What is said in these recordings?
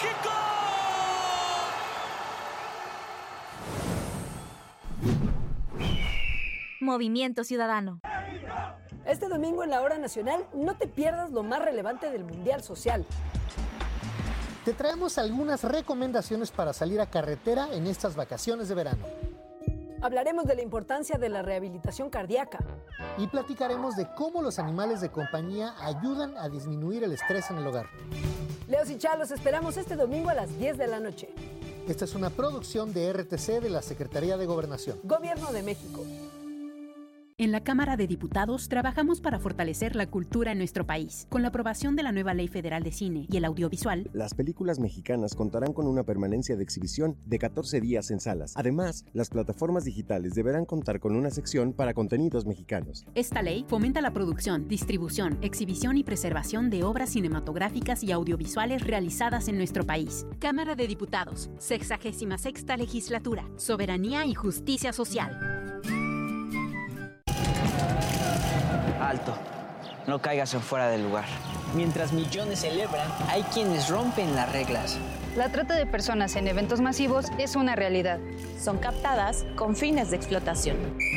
México. Movimiento Ciudadano. Este domingo en la Hora Nacional no te pierdas lo más relevante del Mundial Social. Te traemos algunas recomendaciones para salir a carretera en estas vacaciones de verano. Hablaremos de la importancia de la rehabilitación cardíaca. Y platicaremos de cómo los animales de compañía ayudan a disminuir el estrés en el hogar. Leos y Chá, los esperamos este domingo a las 10 de la noche. Esta es una producción de RTC de la Secretaría de Gobernación. Gobierno de México. En la Cámara de Diputados trabajamos para fortalecer la cultura en nuestro país. Con la aprobación de la nueva Ley Federal de Cine y el Audiovisual, las películas mexicanas contarán con una permanencia de exhibición de 14 días en salas. Además, las plataformas digitales deberán contar con una sección para contenidos mexicanos. Esta ley fomenta la producción, distribución, exhibición y preservación de obras cinematográficas y audiovisuales realizadas en nuestro país. Cámara de Diputados, 66ª Legislatura, Soberanía y Justicia Social. Alto, no caigas en fuera del lugar. Mientras millones celebran, hay quienes rompen las reglas. La trata de personas en eventos masivos es una realidad. Son captadas con fines de explotación.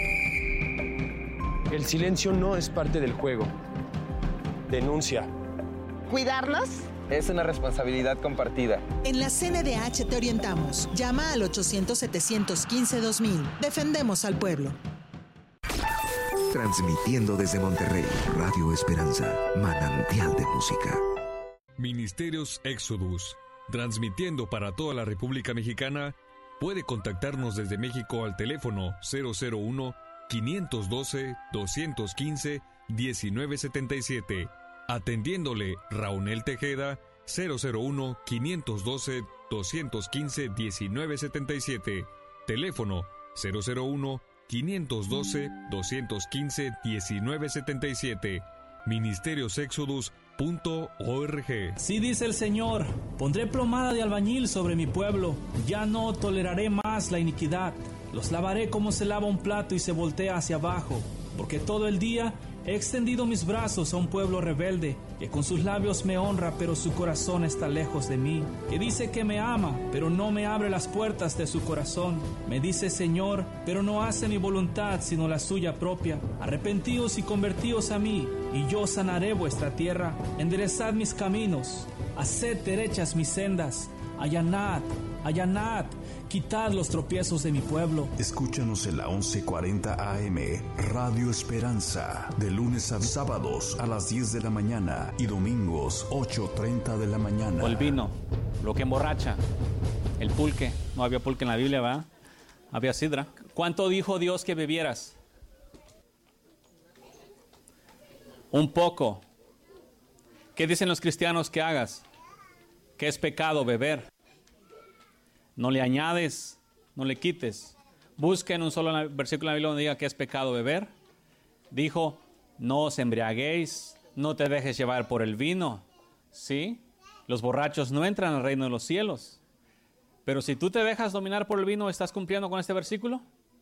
El silencio no es parte del juego. Denuncia. ¿Cuidarlos? Es una responsabilidad compartida. En la CNDH te orientamos. Llama al 800-715-2000. Defendemos al pueblo. Transmitiendo desde Monterrey, Radio Esperanza, manantial de música. Ministerios Exodus, transmitiendo para toda la República Mexicana. Puede contactarnos desde México al teléfono 001-512-215-1977. Atendiéndole Raunel Tejeda, 001-512-215-1977. Teléfono 001-512-215-1977. Ministeriosexodus.org. Sí dice el Señor, pondré plomada de albañil sobre mi pueblo, ya no toleraré más la iniquidad, los lavaré como se lava un plato y se voltea hacia abajo, porque todo el día he extendido mis brazos a un pueblo rebelde, que con sus labios me honra, pero su corazón está lejos de mí, que dice que me ama, pero no me abre las puertas de su corazón, me dice Señor, pero no hace mi voluntad, sino la suya propia. Arrepentíos y convertíos a mí, y yo sanaré vuestra tierra. Enderezad mis caminos, haced derechas mis sendas, allanad, allanad, quitad los tropiezos de mi pueblo. Escúchanos en la 1140 AM, Radio Esperanza, de lunes a sábados a las 10 de la mañana y domingos 8:30 de la mañana. O el vino, lo que emborracha, el pulque, no había pulque en la Biblia, ¿verdad? Había sidra. ¿Cuánto dijo Dios que bebieras? Un poco. ¿Qué dicen los cristianos que hagas? Que es pecado beber. No le añades, no le quites. Busquen un solo versículo en la Biblia donde diga que es pecado beber. Dijo, no os embriaguéis, no te dejes llevar por el vino. ¿Sí? Los borrachos no entran al reino de los cielos. Pero si tú te dejas dominar por el vino, ¿estás cumpliendo con este versículo?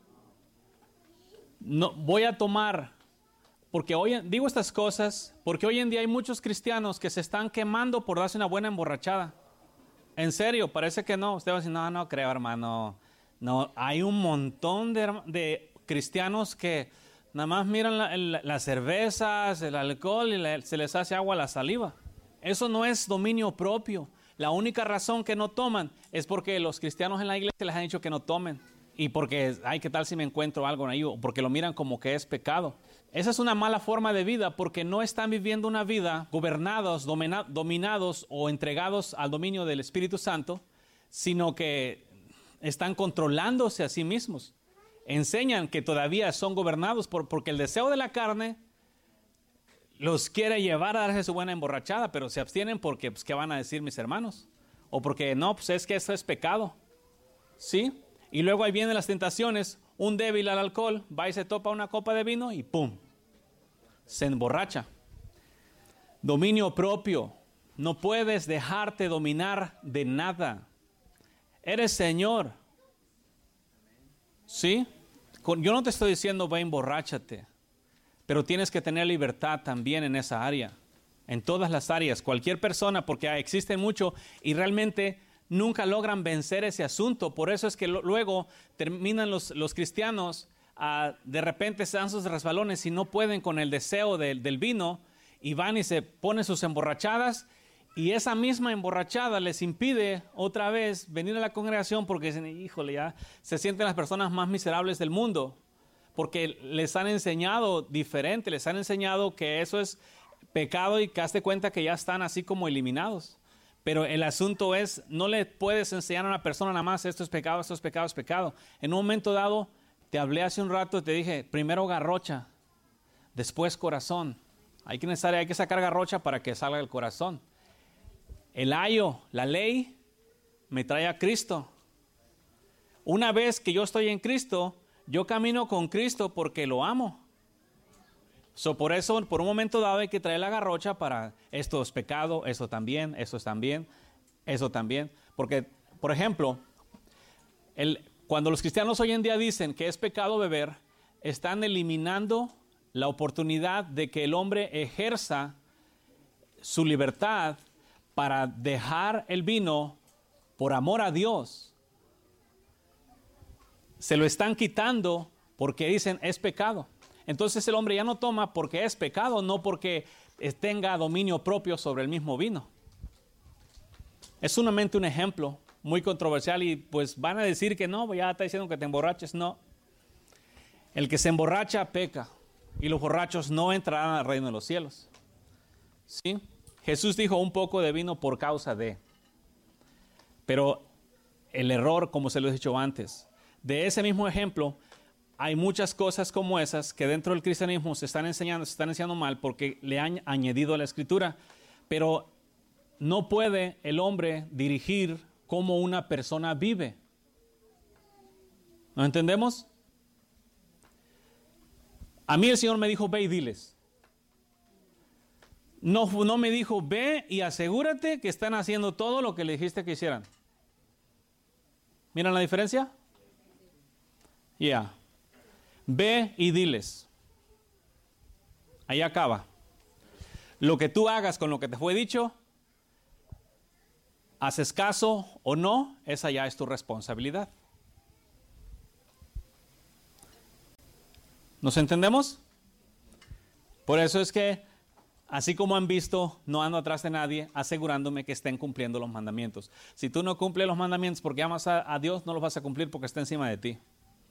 No, voy a tomar, porque digo estas cosas, porque hoy en día hay muchos cristianos que se están quemando por darse una buena emborrachada. En serio, parece que no. Usted va a decir, no creo, hermano. No, hay un montón de cristianos que nada más miran las cervezas, el alcohol y se les hace agua a la saliva. Eso no es dominio propio. La única razón que no toman es porque los cristianos en la iglesia les han dicho que no tomen. Y porque, ¿qué tal si me encuentro algo ahí? O porque lo miran como que es pecado. Esa es una mala forma de vida porque no están viviendo una vida gobernados, dominados o entregados al dominio del Espíritu Santo, sino que están controlándose a sí mismos. Enseñan que todavía son gobernados porque el deseo de la carne los quiere llevar a darse su buena emborrachada, pero se abstienen porque, ¿qué van a decir mis hermanos? O porque, es que esto es pecado. ¿Sí? Y luego ahí vienen las tentaciones. Un débil al alcohol va y se topa una copa de vino y ¡pum! Se emborracha. Dominio propio. No puedes dejarte dominar de nada. Eres Señor. ¿Sí? Yo no te estoy diciendo ve emborráchate, pero tienes que tener libertad también en esa área. en todas las áreas, cualquier persona, porque existen mucho y realmente nunca logran vencer ese asunto. Por eso es que luego terminan los cristianos, de repente se dan sus resbalones y no pueden con el deseo del vino y van y se ponen sus emborrachadas, y esa misma emborrachada les impide otra vez venir a la congregación porque dicen, híjole, ya se sienten las personas más miserables del mundo, porque les han enseñado diferente, les han enseñado que eso es pecado y que hazte cuenta que ya están así como eliminados. Pero el asunto es, no le puedes enseñar a una persona nada más, esto es pecado, esto es pecado, es pecado. En un momento dado, te hablé hace un rato, te dije, primero garrocha, después corazón. Hay que sacar garrocha para que salga el corazón. El ayo, la ley, me trae a Cristo. Una vez que yo estoy en Cristo, yo camino con Cristo porque lo amo. Por eso, por un momento dado, hay que traer la garrocha para esto es pecado, eso también, eso también, eso también. Porque, por ejemplo, cuando los cristianos hoy en día dicen que es pecado beber, están eliminando la oportunidad de que el hombre ejerza su libertad para dejar el vino por amor a Dios. Se lo están quitando porque dicen es pecado. Entonces el hombre ya no toma porque es pecado, no porque tenga dominio propio sobre el mismo vino. Es solamente un ejemplo muy controversial y pues van a decir que no, ya está diciendo que te emborraches. No. El que se emborracha peca y los borrachos no entrarán al reino de los cielos. ¿Sí? Jesús dijo un poco de vino por causa de. Pero el error, como se lo he dicho antes, de ese mismo ejemplo, hay muchas cosas como esas que dentro del cristianismo se están enseñando mal porque le han añadido a la escritura. Pero no puede el hombre dirigir cómo una persona vive. ¿No entendemos? A mí el Señor me dijo, ve y diles. No me dijo, ve y asegúrate que están haciendo todo lo que le dijiste que hicieran. ¿Miran la diferencia? Ve y diles. Ahí acaba. Lo que tú hagas con lo que te fue dicho, haces caso o no, esa ya es tu responsabilidad. ¿Nos entendemos? Por eso es que, así como han visto, no ando atrás de nadie, asegurándome que estén cumpliendo los mandamientos. Si tú no cumples los mandamientos porque amas a Dios, no los vas a cumplir porque está encima de ti.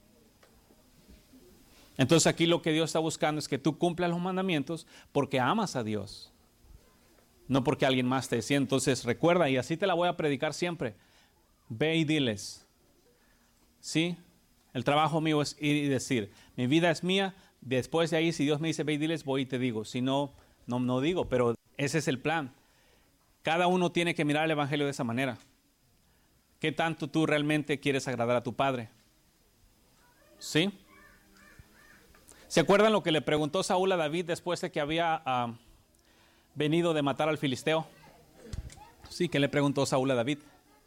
Entonces aquí lo que Dios está buscando es que tú cumplas los mandamientos porque amas a Dios, no porque alguien más te decía. Entonces recuerda, y así te la voy a predicar siempre, ve y diles. ¿Sí? El trabajo mío es ir y decir, mi vida es mía, después de ahí si Dios me dice ve y diles, voy y te digo. Si no, no digo, pero ese es el plan. Cada uno tiene que mirar el evangelio de esa manera. ¿Qué tanto tú realmente quieres agradar a tu Padre? ¿Sí? ¿Se acuerdan lo que le preguntó Saúl a David después de que había venido de matar al filisteo? Sí, ¿qué le preguntó Saúl a David?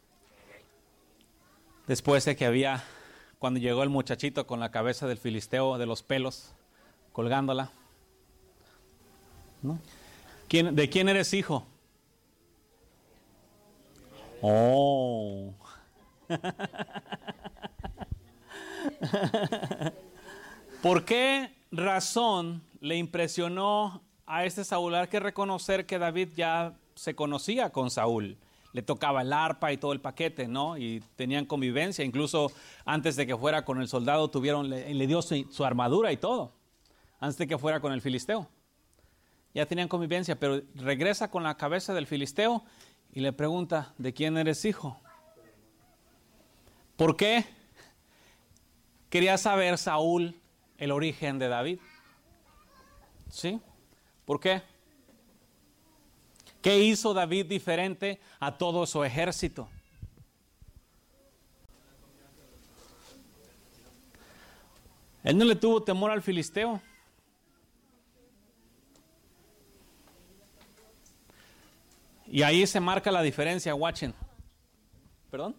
Después de que cuando llegó el muchachito con la cabeza del filisteo, de los pelos, colgándola. ¿No? ¿De quién eres hijo? Oh. ¿Por qué razón le impresionó a este Saúl? Hay que reconocer que David ya se conocía con Saúl. Le tocaba el arpa y todo el paquete, ¿no? Y tenían convivencia. Incluso antes de que fuera con el soldado, le dio su armadura y todo. Antes de que fuera con el filisteo. Ya tenían convivencia, pero regresa con la cabeza del filisteo y le pregunta, ¿de quién eres hijo? ¿Por qué quería saber Saúl el origen de David? ¿Sí? ¿Por qué? ¿Qué hizo David diferente a todo su ejército? Él no le tuvo temor al filisteo. Y ahí se marca la diferencia, watchen. ¿Perdón?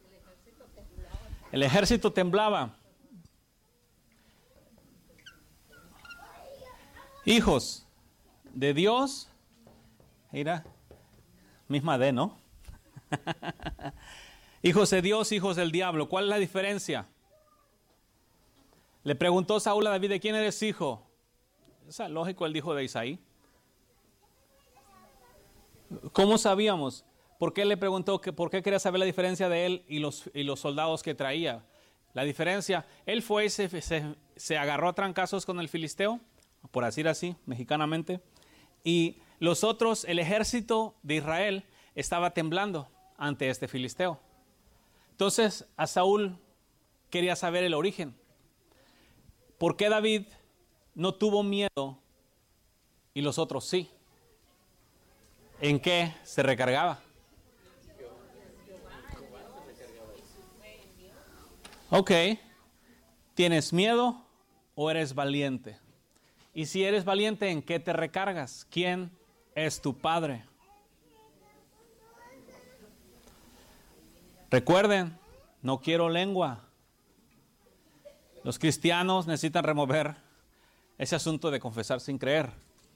El ejército temblaba. Hijos de Dios Mira, misma D, ¿no? Hijos de Dios, hijos del diablo. ¿Cuál es la diferencia? Le preguntó Saúl a David, ¿de quién eres hijo? Es lógico, él dijo de Isaí. ¿Cómo sabíamos? ¿Por qué le preguntó? ¿Por qué quería saber la diferencia de él y los soldados que traía? La diferencia, él fue y se agarró a trancazos con el filisteo, por decir así, mexicanamente, y los otros, el ejército de Israel, estaba temblando ante este filisteo. Entonces, a Saúl quería saber el origen. ¿Por qué David no tuvo miedo y los otros sí? ¿En qué se recargaba? Ok, ¿tienes miedo o eres valiente? Y si eres valiente, ¿en qué te recargas? ¿Quién es tu padre? Recuerden, no quiero lengua. Los cristianos necesitan remover ese asunto de confesar sin creer.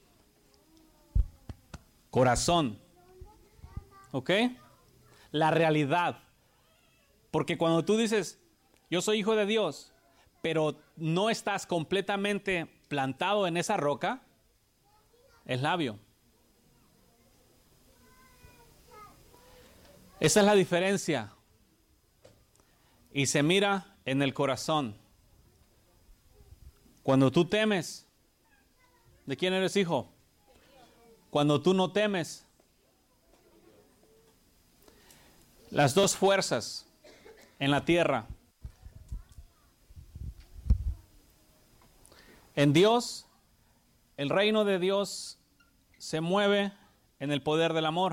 Corazón. ¿Ok? La realidad. Porque cuando tú dices, yo soy hijo de Dios, pero no estás completamente plantado en esa roca, es labio. Esa es la diferencia. Y se mira en el corazón. Cuando tú temes, ¿de quién eres hijo? Cuando tú no temes. Las dos fuerzas en la tierra. En Dios, el reino de Dios se mueve en el poder del amor.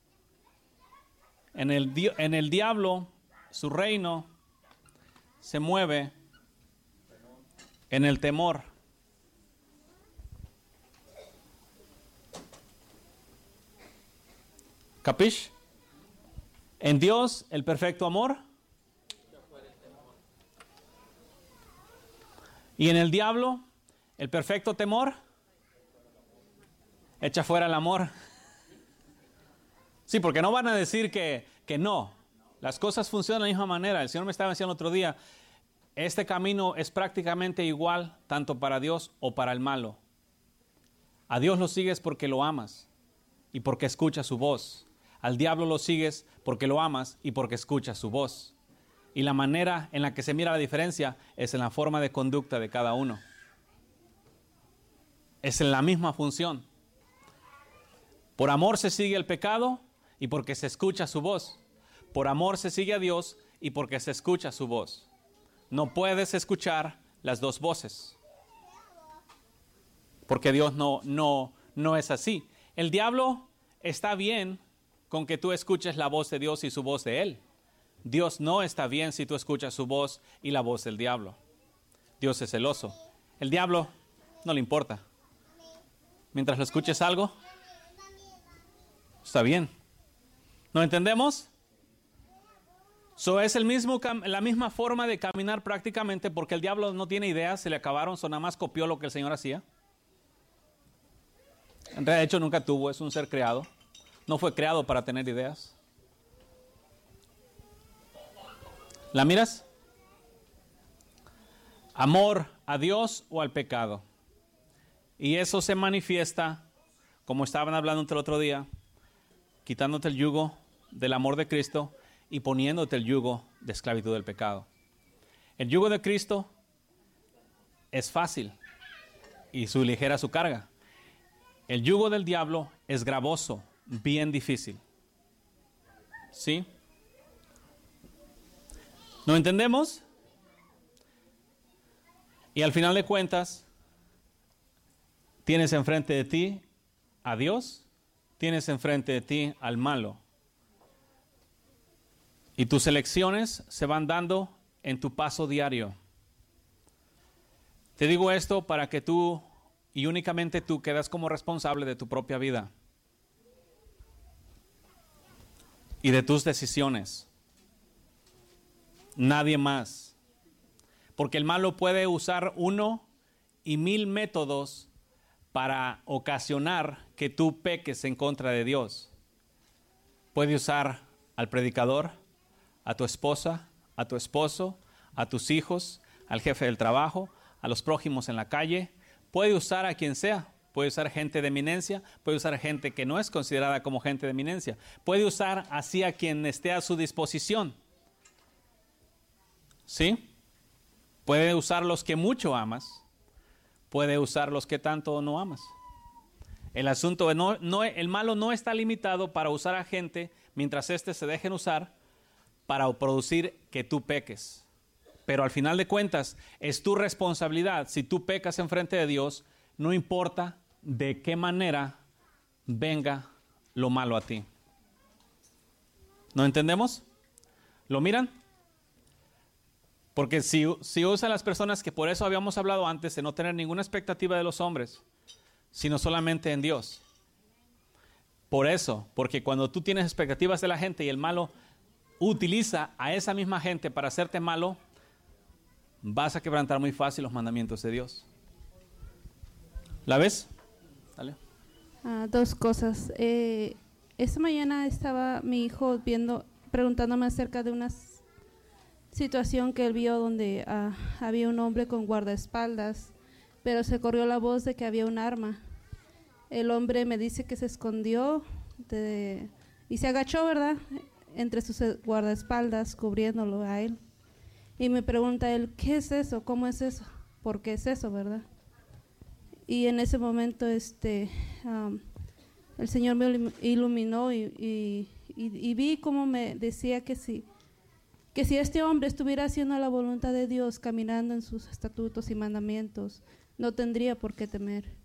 En el diablo, su reino se mueve en el temor. ¿Capish? En Dios, el perfecto amor. Y en el diablo, el perfecto temor. Echa fuera el amor. Sí, porque no van a decir que no. Las cosas funcionan de la misma manera. El Señor me estaba diciendo otro día, este camino es prácticamente igual tanto para Dios o para el malo. A Dios lo sigues porque lo amas y porque escuchas su voz. Al diablo lo sigues porque lo amas y porque escuchas su voz. Y la manera en la que se mira la diferencia es en la forma de conducta de cada uno. Es en la misma función. Por amor se sigue el pecado y porque se escucha su voz. Por amor se sigue a Dios y porque se escucha su voz. No puedes escuchar las dos voces. Porque Dios no es así. El diablo está bien con que tú escuches la voz de Dios y su voz de Él. Dios no está bien si tú escuchas su voz y la voz del diablo. Dios es celoso. El diablo no le importa. Mientras lo escuches algo, está bien. ¿No entendemos? Es la misma forma de caminar prácticamente porque el diablo no tiene ideas, se le acabaron, nada más copió lo que el Señor hacía. De hecho, nunca tuvo, es un ser creado. No fue creado para tener ideas. ¿La miras? Amor a Dios o al pecado. Y eso se manifiesta, como estaban hablando el otro día, quitándote el yugo del amor de Cristo y poniéndote el yugo de esclavitud del pecado. El yugo de Cristo es fácil y ligera su carga. El yugo del diablo es gravoso, bien difícil. ¿Sí? ¿No entendemos? Y al final de cuentas, tienes enfrente de ti a Dios, tienes enfrente de ti al malo. Y tus elecciones se van dando en tu paso diario. Te digo esto para que tú, y únicamente tú, quedas como responsable de tu propia vida y de tus decisiones. Nadie más. Porque el malo puede usar 1 y 1000 métodos para ocasionar que tú peques en contra de Dios. Puede usar al predicador, a tu esposa, a tu esposo, a tus hijos, al jefe del trabajo, a los prójimos en la calle. Puede usar a quien sea. Puede usar gente de eminencia, puede usar gente que no es considerada como gente de eminencia. Puede usar así a quien esté a su disposición. ¿Sí? Puede usar los que mucho amas. Puede usar los que tanto no amas. El asunto, el malo no está limitado para usar a gente mientras se dejen usar para producir que tú peques. Pero al final de cuentas, es tu responsabilidad. Si tú pecas enfrente de Dios, no importa de qué manera venga lo malo a ti. ¿No entendemos? ¿Lo miran? Porque si usan las personas, que por eso habíamos hablado antes, de no tener ninguna expectativa de los hombres, sino solamente en Dios. Por eso, porque cuando tú tienes expectativas de la gente y el malo utiliza a esa misma gente para hacerte malo, vas a quebrantar muy fácil los mandamientos de Dios. ¿La ves? Dale. Dos cosas. Esta mañana estaba mi hijo preguntándome acerca de una situación que él vio donde había un hombre con guardaespaldas, pero se corrió la voz de que había un arma. El hombre me dice que se escondió y se agachó, ¿verdad?, entre sus guardaespaldas, cubriéndolo a él. Y me pregunta él, ¿qué es eso? ¿Cómo es eso? ¿Por qué es eso, verdad? Y en ese momento el Señor me iluminó y vi cómo me decía que si este hombre estuviera haciendo la voluntad de Dios, caminando en sus estatutos y mandamientos, no tendría por qué temer.